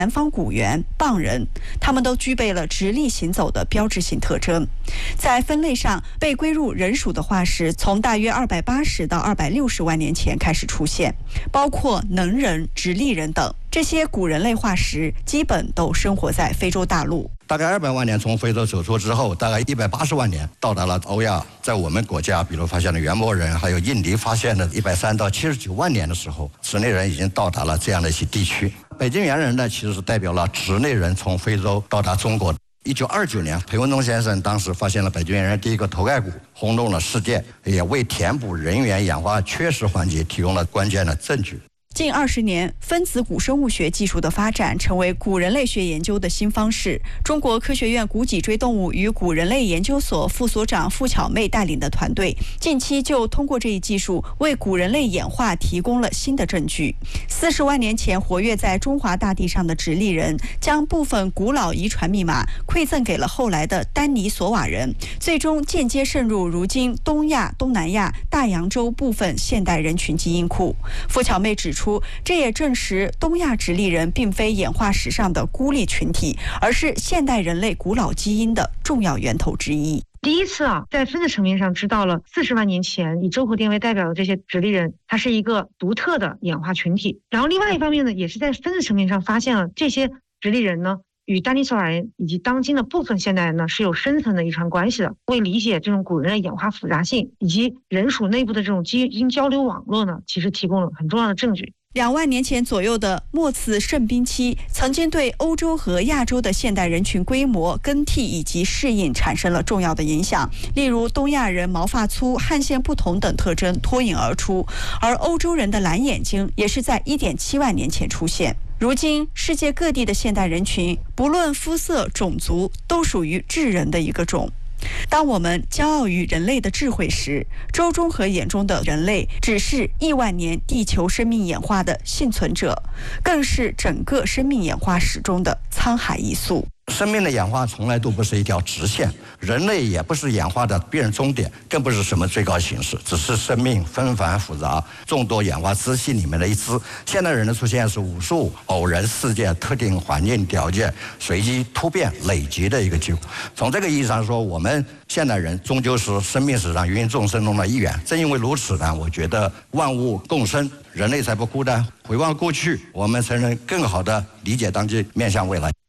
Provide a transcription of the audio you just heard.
南方古猿、蚌人，它们都具备了直立行走的标志性特征。在分类上，被归入人属的化石从大约280到260万年前开始出现，包括能人、直立人等。这些古人类化石基本都生活在非洲大陆。 大概200万年从非洲走出之后，大概180万年到达了欧亚。在我们国家，比如发现了原始人，还有印尼发现的130到79万年的时候，直立人已经到达了这样的一些地区。北京猿人呢，其实是代表了直立人从非洲到达中国。1929年，裴文中先生当时发现了北京猿人第一个头盖骨，轰动了世界，也为填补人猿演化缺失环节提供了关键的证据。 近20年，分子古生物学技术的发展成为古人类学研究的新方式。中国科学院古脊椎动物与古人类研究所副所长傅巧妹带领的团队，近期就通过这一技术为古人类演化提供了新的证据。40万年前活跃在中华大地上的直立人，将部分古老遗传密码馈赠给了后来的丹尼索瓦人，最终间接渗入如今东亚、东南亚、大洋洲部分现代人群基因库。傅巧妹指出，这也证实东亚直立人并非演化史上的孤立群体，而是现代人类古老基因的重要源头之一。 第一次在分子层面上知道了40万年前以周口店为代表的这些直立人，它是一个独特的演化群体。然后另外一方面呢，也是在分子层面上发现了这些直立人呢，与丹尼索瓦人以及当今的部分现代人呢是有深层的遗传关系的。为理解这种古人类演化复杂性以及人属内部的这种基因交流网络呢，其实提供了很重要的证据。 2万年前左右的末次盛冰期，曾经对欧洲和亚洲的现代人群规模、更替以及适应产生了重要的影响。例如，东亚人毛发粗、汗腺不同等特征脱颖而出，而欧洲人的蓝眼睛也是在1.7万年前出现。如今，世界各地的现代人群，不论肤色、种族，都属于智人的一个种。当我们骄傲于人类的智慧时，周中和眼中的人类只是亿万年地球生命演化的幸存者，更是整个生命演化史中的沧海一粟。 生命的演化从来都不是一条直线，人类也不是演化的必然终点，更不是什么最高形式，只是生命纷繁复杂、众多演化支系里面的一支。现代人的出现是无数偶然事件、特定环境条件随机突变累积的一个结果。从这个意义上说，我们现代人终究是生命史上芸芸众生中的一员。正因为如此呢，我觉得万物共生，人类才不孤单。回望过去，我们才能更好地理解当今，面向未来。